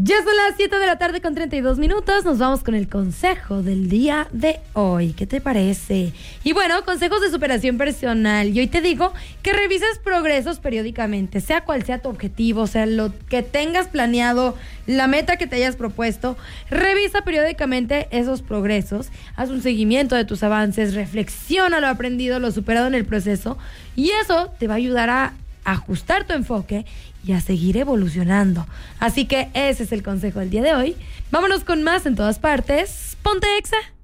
Ya son las 7 de la tarde con 32 minutos. Nos vamos con el consejo del día de hoy. ¿Qué te parece? Y bueno, consejos de superación personal. Y hoy te digo que revises progresos periódicamente, sea cual sea tu objetivo, sea lo que tengas planeado, la meta que te hayas propuesto. Revisa periódicamente esos progresos. Haz un seguimiento de tus avances. Reflexiona lo aprendido, lo superado en el proceso. Y eso te va a ayudar a ajustar tu enfoque y a seguir evolucionando. Así que ese es el consejo del día de hoy. Vámonos con más en todas partes. Ponte Exa.